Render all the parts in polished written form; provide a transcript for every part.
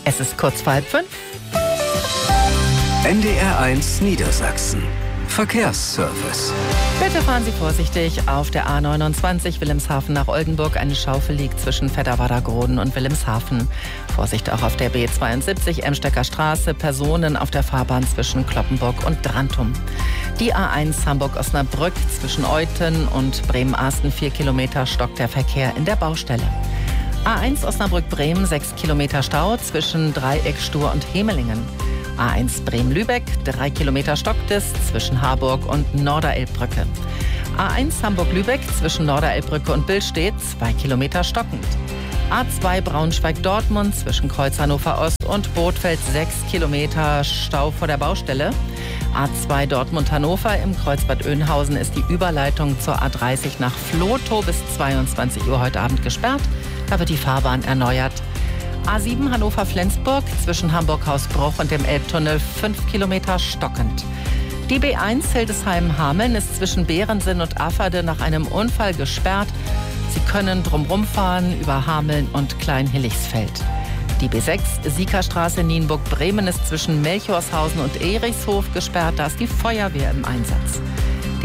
Es ist kurz vor 4:30. NDR1 Niedersachsen. Verkehrsservice. Bitte fahren Sie vorsichtig auf der A29 Wilhelmshaven nach Oldenburg. Eine Schaufel liegt zwischen Vetterwader-Groden und Wilhelmshaven. Vorsicht auch auf der B72 Emstecker Straße. Personen auf der Fahrbahn zwischen Cloppenburg und Drantum. Die A1 Hamburg-Osnabrück zwischen Euthen und Bremen-Arsten. 4 Kilometer stockt der Verkehr in der Baustelle. A1 Osnabrück-Bremen, 6 Kilometer Stau zwischen Dreieck, Stur und Hemelingen. A1 Bremen-Lübeck, 3 Kilometer stockt es zwischen Harburg und Norderelbbrücke. A1 Hamburg-Lübeck zwischen Norderelbbrücke und Billstedt, 2 Kilometer stockend. A2 Braunschweig-Dortmund zwischen Kreuz Hannover-Ost und Bothfeld, 6 Kilometer Stau vor der Baustelle. A2 Dortmund-Hannover im Kreuz Bad Oeynhausen ist die Überleitung zur A30 nach Vlotho bis 22 Uhr heute Abend gesperrt. Da wird die Fahrbahn erneuert. A7 Hannover-Flensburg zwischen Hamburg-Hausbruch und dem Elbtunnel 5 Kilometer stockend. Die B1 Hildesheim-Hameln ist zwischen Behrensinn und Afferde nach einem Unfall gesperrt. Sie können drumherum fahren über Hameln und Kleinhillichsfeld. Die B6 Siekerstraße Nienburg-Bremen ist zwischen Melchorshausen und Erichshof gesperrt. Da ist die Feuerwehr im Einsatz. Die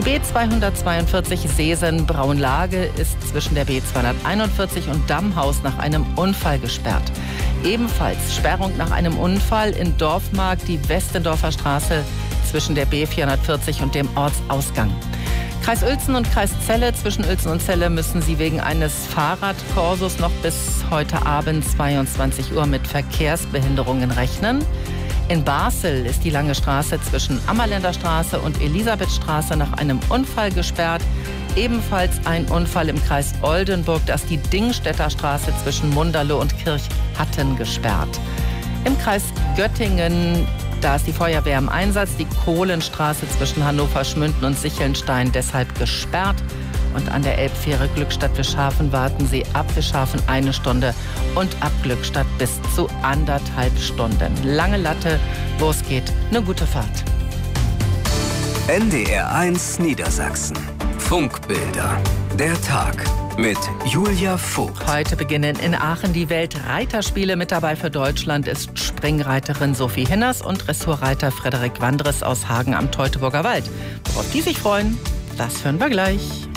B242 Seesen-Braunlage ist zwischen der B241 und Dammhaus nach einem Unfall gesperrt. Ebenfalls Sperrung nach einem Unfall in Dorfmark, die Westendorfer Straße zwischen der B440 und dem Ortsausgang. Kreis Uelzen und Kreis Celle. Zwischen Uelzen und Celle müssen Sie wegen eines Fahrradkorsos noch bis heute Abend 22 Uhr mit Verkehrsbehinderungen rechnen. In Basel ist die Lange Straße zwischen Ammerländer Straße und Elisabethstraße nach einem Unfall gesperrt. Ebenfalls ein Unfall im Kreis Oldenburg, da ist die Dingstädter Straße zwischen Munderloh und Kirchhatten gesperrt. Im Kreis Göttingen, da ist die Feuerwehr im Einsatz. Die Kohlenstraße zwischen Hannover, Schmünden und Sichelnstein deshalb gesperrt. Und an der Elbfähre Glückstadt-Wischhafen warten Sie ab Wischhafen 1 Stunde und ab Glückstadt bis zu 1,5 Stunden. Lange Latte, wo es geht, eine gute Fahrt. NDR1 Niedersachsen. Funkbilder. Der Tag mit Julia Vogt. Heute beginnen in Aachen die Weltreiterspiele. Mit dabei für Deutschland ist Springreiterin Sophie Hinners und Dressurreiter Frederik Wandres aus Hagen am Teutoburger Wald. Worauf die sich freuen, das hören wir gleich.